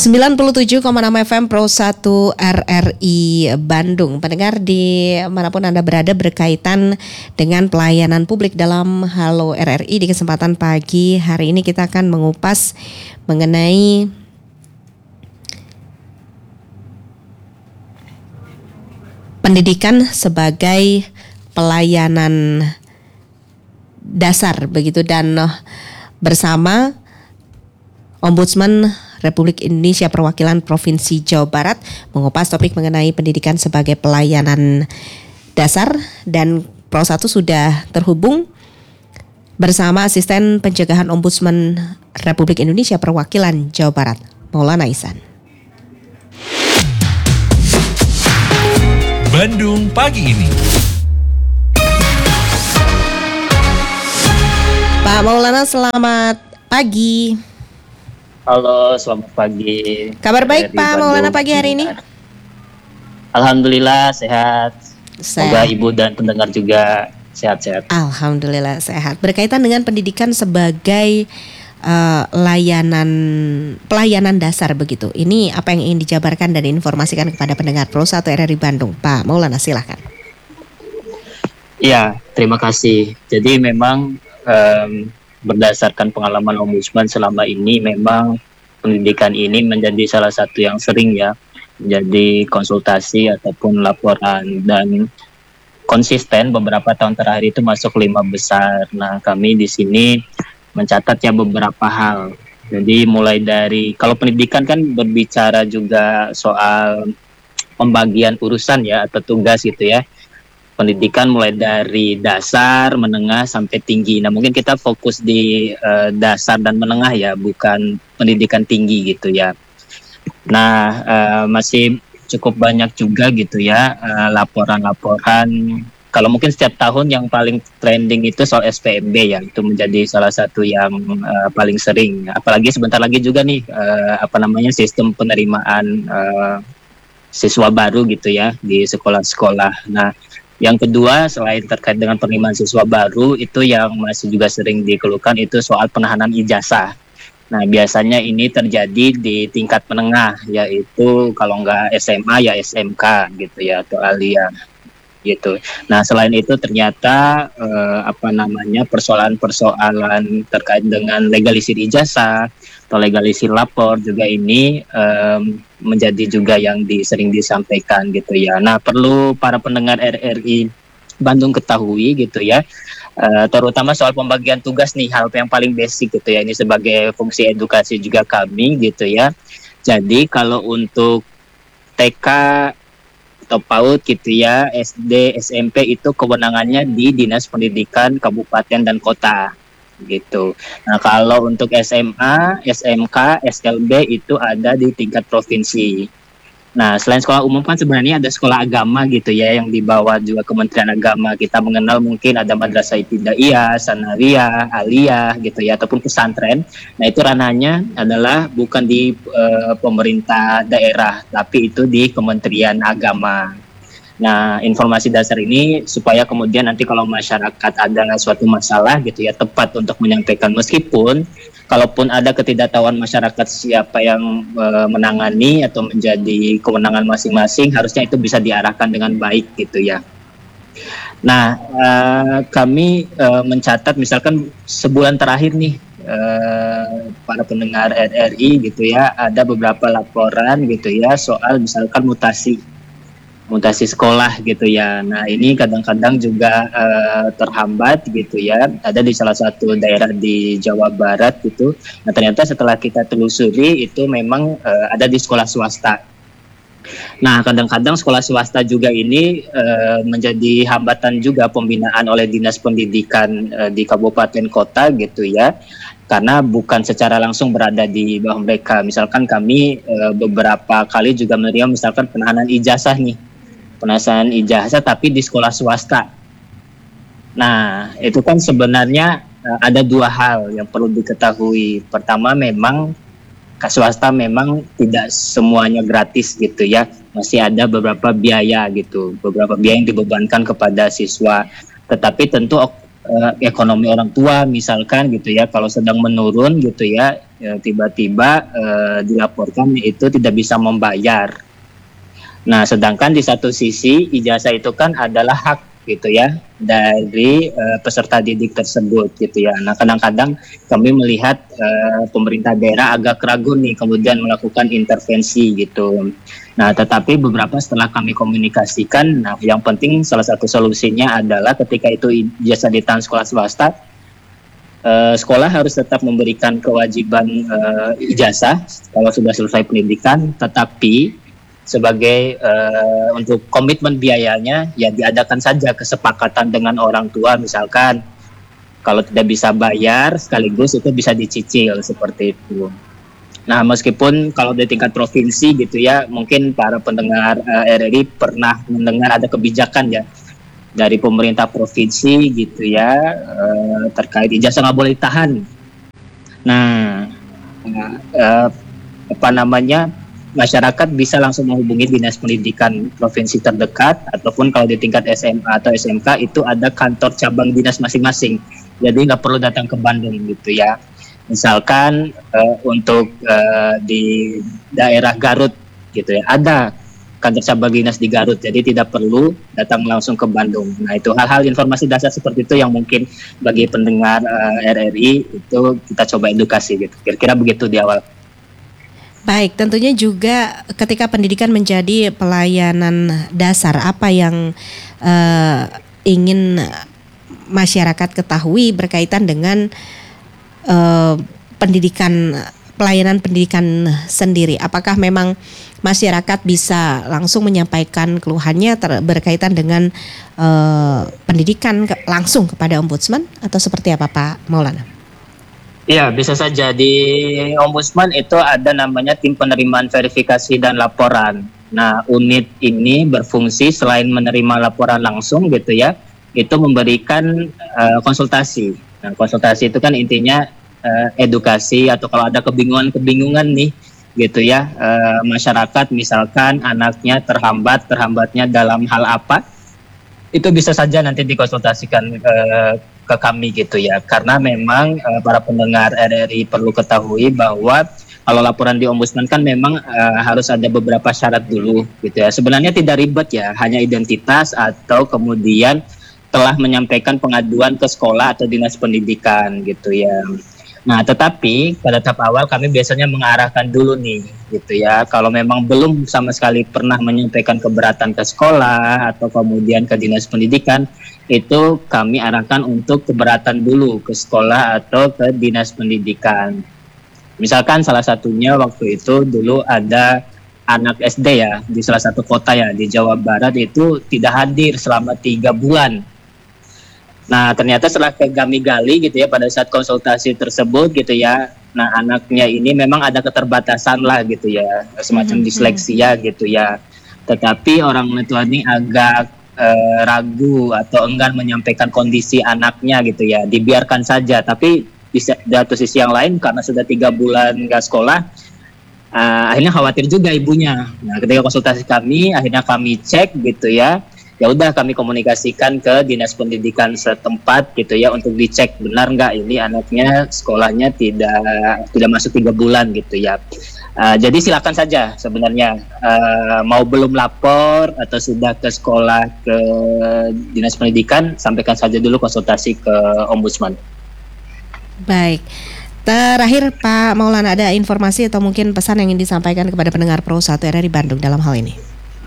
97,6 FM Pro 1 RRI Bandung. Pendengar di manapun Anda berada berkaitan dengan pelayanan publik dalam Halo RRI di kesempatan pagi hari ini kita akan mengupas mengenai pendidikan sebagai pelayanan dasar begitu, dan bersama Ombudsman Republik Indonesia Perwakilan Provinsi Jawa Barat mengupas topik mengenai pendidikan sebagai pelayanan dasar, dan Pro 1 sudah terhubung bersama Asisten Pencegahan Ombudsman Republik Indonesia Perwakilan Jawa Barat, Maulana Ihsan. Bandung pagi ini. Pak Maulana, selamat pagi. Halo, selamat pagi. Kabar baik Pak Maulana pagi hari ini? Alhamdulillah sehat. Semoga Ibu dan pendengar juga sehat-sehat. Alhamdulillah sehat. Berkaitan dengan pendidikan sebagai pelayanan dasar begitu. Ini apa yang ingin dijabarkan dan diinformasikan kepada pendengar Pro 1 RRI Bandung, Pak Maulana, silakan. Ya, terima kasih. Jadi memang berdasarkan pengalaman Ombudsman selama ini, memang pendidikan ini menjadi salah satu yang sering menjadi konsultasi ataupun laporan, dan konsisten beberapa tahun terakhir itu masuk 5 besar. Nah, kami di sini mencatat beberapa hal. Jadi mulai dari, kalau pendidikan kan berbicara juga soal pembagian urusan atau tugas gitu ya. Pendidikan mulai dari dasar, menengah, sampai tinggi. Nah, mungkin kita fokus di dasar dan menengah bukan pendidikan tinggi gitu ya. Nah, masih cukup banyak juga gitu laporan-laporan. Kalau mungkin setiap tahun yang paling trending itu soal SPMB itu menjadi salah satu yang paling sering. Apalagi sebentar lagi juga nih sistem penerimaan siswa baru gitu di sekolah-sekolah. Nah, yang kedua, selain terkait dengan penerimaan siswa baru, itu yang masih juga sering dikeluhkan itu soal penahanan ijazah. Nah, biasanya ini terjadi di tingkat menengah, yaitu kalau nggak SMA SMK gitu atau aliyah gitu. Nah, selain itu ternyata persoalan-persoalan terkait dengan legalisir ijazah atau legalisir lapor juga ini menjadi juga yang sering disampaikan gitu ya. Nah, perlu para pendengar RRI Bandung ketahui gitu terutama soal pembagian tugas nih, hal yang paling basic gitu ini sebagai fungsi edukasi juga kami gitu ya. Jadi kalau untuk TK atau PAUD gitu SD, SMP itu kewenangannya di Dinas Pendidikan Kabupaten dan Kota gitu. Nah, kalau untuk SMA, SMK, SLB itu ada di tingkat provinsi. Nah, selain sekolah umum kan sebenarnya ada sekolah agama gitu yang di bawah juga Kementerian Agama. Kita mengenal mungkin ada Madrasah Ibtidaiyah, Sanawiyah, Aliyah gitu ataupun pesantren. Nah, itu ranahnya adalah bukan di pemerintah daerah, tapi itu di Kementerian Agama. Nah, informasi dasar ini supaya kemudian nanti kalau masyarakat ada suatu masalah gitu tepat untuk menyampaikan, meskipun kalaupun ada ketidaktahuan masyarakat siapa yang menangani atau menjadi kewenangan masing-masing, harusnya itu bisa diarahkan dengan baik gitu ya. Nah, kami mencatat misalkan sebulan terakhir nih para pendengar RRI gitu ada beberapa laporan gitu soal misalkan mutasi sekolah gitu ya. Nah, ini kadang-kadang juga terhambat gitu ada di salah satu daerah di Jawa Barat gitu. Nah, ternyata setelah kita telusuri itu memang ada di sekolah swasta. Nah, kadang-kadang sekolah swasta juga ini menjadi hambatan juga pembinaan oleh Dinas Pendidikan di kabupaten kota gitu karena bukan secara langsung berada di bawah mereka. Misalkan kami beberapa kali juga menerima misalkan penahanan ijazah tapi di sekolah swasta. Nah, itu kan sebenarnya ada dua hal yang perlu diketahui. Pertama, memang swasta memang tidak semuanya gratis gitu masih ada beberapa biaya gitu, beberapa biaya yang dibebankan kepada siswa. Tetapi tentu ekonomi orang tua misalkan gitu ya, kalau sedang menurun gitu ya, tiba-tiba dilaporkan itu tidak bisa membayar. Nah, sedangkan di satu sisi ijazah itu kan adalah hak gitu ya dari peserta didik tersebut gitu ya. Nah, kadang-kadang kami melihat pemerintah daerah agak ragu nih kemudian melakukan intervensi gitu. Nah, tetapi beberapa setelah kami komunikasikan, nah yang penting salah satu solusinya adalah ketika itu ijazah di tangan sekolah swasta, sekolah harus tetap memberikan kewajiban ijazah kalau sudah selesai pendidikan, tetapi sebagai untuk komitmen biayanya ya diadakan saja kesepakatan dengan orang tua, misalkan kalau tidak bisa bayar sekaligus itu bisa dicicil seperti itu. Nah, meskipun kalau di tingkat provinsi gitu ya, mungkin para pendengar RRI pernah mendengar ada kebijakan ya dari pemerintah provinsi gitu ya, terkait ijazah nggak boleh ditahan. Nah, masyarakat bisa langsung menghubungi dinas pendidikan provinsi terdekat, ataupun kalau di tingkat SMA atau SMK itu ada kantor cabang dinas masing-masing. Jadi nggak perlu datang ke Bandung gitu ya. Misalkan untuk di daerah Garut gitu ya, ada kantor cabang dinas di Garut, jadi tidak perlu datang langsung ke Bandung. Nah, itu hal-hal informasi dasar seperti itu yang mungkin bagi pendengar RRI itu kita coba edukasi gitu. Kira-kira begitu di awal. Baik, tentunya juga ketika pendidikan menjadi pelayanan dasar, apa yang ingin masyarakat ketahui berkaitan dengan pelayanan pendidikan sendiri? Apakah memang masyarakat bisa langsung menyampaikan keluhannya berkaitan dengan pendidikan langsung kepada Ombudsman atau seperti apa, Pak Maulana? Ya, bisa saja di Ombudsman itu ada namanya tim penerimaan verifikasi dan laporan. Nah, unit ini berfungsi selain menerima laporan langsung gitu ya, itu memberikan konsultasi. Nah, konsultasi itu kan intinya edukasi, atau kalau ada kebingungan nih gitu ya, masyarakat misalkan anaknya terhambatnya dalam hal apa, itu bisa saja nanti dikonsultasikan ke kami gitu ya, karena memang para pendengar RRI perlu ketahui bahwa kalau laporan di Ombudsman kan memang harus ada beberapa syarat dulu gitu ya. Sebenarnya tidak ribet ya, hanya identitas atau kemudian telah menyampaikan pengaduan ke sekolah atau dinas pendidikan gitu ya. Nah, tetapi pada tahap awal kami biasanya mengarahkan dulu nih gitu ya. Kalau memang belum sama sekali pernah menyampaikan keberatan ke sekolah atau kemudian ke dinas pendidikan, itu kami arahkan untuk keberatan dulu ke sekolah atau ke dinas pendidikan. Misalkan salah satunya waktu itu dulu ada anak SD ya di salah satu kota ya di Jawa Barat itu tidak hadir selama 3 bulan. Nah, ternyata setelah kami gali gitu ya pada saat konsultasi tersebut gitu ya, nah anaknya ini memang ada keterbatasan lah gitu ya, semacam disleksia gitu ya. Tetapi orang tua ini agak ragu atau enggan menyampaikan kondisi anaknya gitu ya, dibiarkan saja. Tapi di satu sisi yang lain karena sudah 3 bulan nggak sekolah, akhirnya khawatir juga ibunya. Nah, ketika konsultasi kami, akhirnya kami cek gitu ya. Ya udah kami komunikasikan ke dinas pendidikan setempat gitu ya untuk dicek benar nggak ini anaknya sekolahnya tidak masuk 3 bulan gitu ya. Jadi silakan saja sebenarnya mau belum lapor atau sudah ke sekolah ke dinas pendidikan, sampaikan saja dulu konsultasi ke Ombudsman. Baik. Terakhir Pak Maulana, ada informasi atau mungkin pesan yang ingin disampaikan kepada pendengar Pro 1 RRI Bandung dalam hal ini?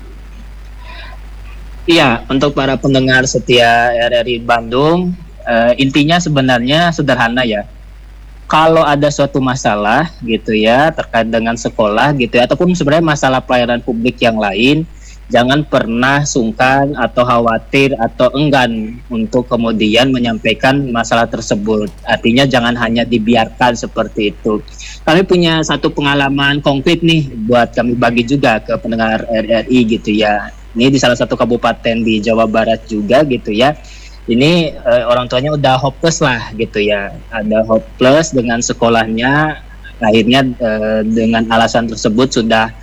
Iya, untuk para pendengar setia RRI Bandung, intinya sebenarnya sederhana ya. Kalau ada suatu masalah gitu ya terkait dengan sekolah gitu ya, ataupun sebenarnya masalah pelayanan publik yang lain, jangan pernah sungkan atau khawatir atau enggan untuk kemudian menyampaikan masalah tersebut. Artinya jangan hanya dibiarkan seperti itu. Kami punya satu pengalaman konkret nih buat kami bagi juga ke pendengar RRI gitu ya. Ini di salah satu kabupaten di Jawa Barat juga gitu ya. Ini orang tuanya udah hopeless lah gitu ya. Ada hopeless dengan sekolahnya. Akhirnya dengan alasan tersebut sudah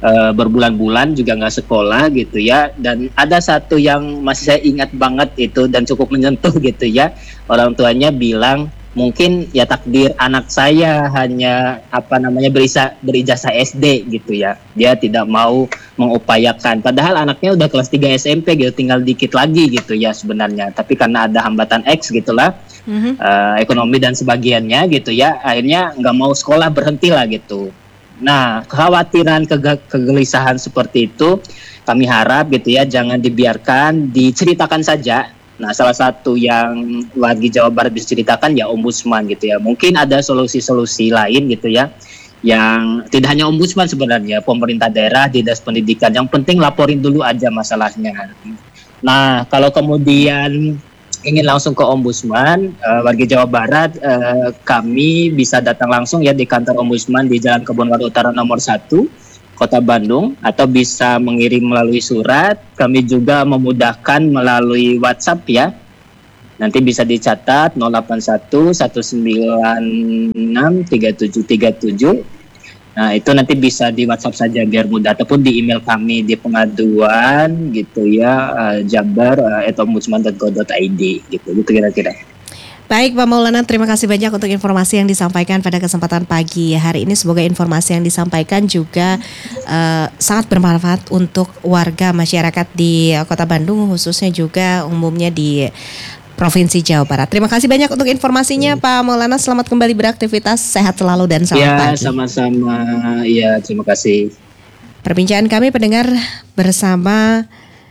berbulan-bulan juga nggak sekolah gitu ya. Dan ada satu yang masih saya ingat banget itu dan cukup menyentuh gitu ya, orang tuanya bilang mungkin ya takdir anak saya hanya berijazah SD gitu ya, dia tidak mau mengupayakan, padahal anaknya udah kelas 3 SMP gitu, tinggal dikit lagi gitu ya sebenarnya, tapi karena ada hambatan X gitulah, ekonomi dan sebagiannya gitu ya, akhirnya nggak mau sekolah, berhenti lah gitu. Nah, kekhawatiran, kegelisahan seperti itu kami harap gitu ya jangan dibiarkan, diceritakan saja. Nah, salah satu yang warga Jawa Barat bisa ceritakan ya ombudsman gitu ya. Mungkin ada solusi-solusi lain gitu ya, yang tidak hanya ombudsman sebenarnya, pemerintah daerah, dinas pendidikan. Yang penting laporin dulu aja masalahnya. Nah, kalau kemudian ingin langsung ke ombudsman, warga Jawa Barat, kami bisa datang langsung ya di kantor ombudsman di Jalan Kebonwaru Utara nomor 1, Kota Bandung, atau bisa mengirim melalui surat. Kami juga memudahkan melalui WhatsApp ya. Nanti bisa dicatat 081 196 3737. Nah, itu nanti bisa di WhatsApp saja biar mudah, ataupun di email kami di pengaduan gitu ya, jabar@ombudsman.go.id gitu kira-kira. Baik Pak Maulana, terima kasih banyak untuk informasi yang disampaikan pada kesempatan pagi hari ini. Semoga informasi yang disampaikan juga sangat bermanfaat untuk warga masyarakat di Kota Bandung, khususnya juga umumnya di Provinsi Jawa Barat. Terima kasih banyak untuk informasinya Pak Maulana. Selamat kembali beraktivitas, sehat selalu dan selamat pagi. Ya, sama-sama. Ya, terima kasih. Perbincangan kami pendengar bersama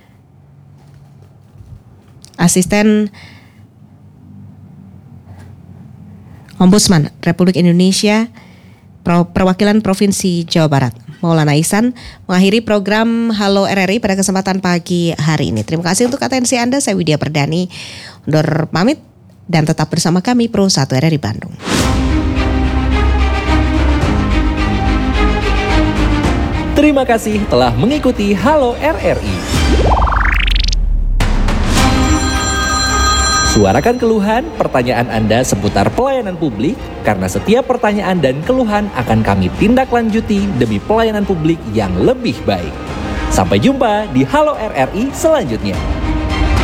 Asisten Ombudsman Republik Indonesia Perwakilan Provinsi Jawa Barat, Maulana Ihsan, mengakhiri program Halo RRI pada kesempatan pagi hari ini. Terima kasih untuk atensi Anda. Saya Widya Perdani undur pamit dan tetap bersama kami Pro 1 RRI Bandung. Terima kasih telah mengikuti Halo RRI. Suarakan keluhan, pertanyaan Anda seputar pelayanan publik, karena setiap pertanyaan dan keluhan akan kami tindak lanjuti demi pelayanan publik yang lebih baik. Sampai jumpa di Halo RRI selanjutnya.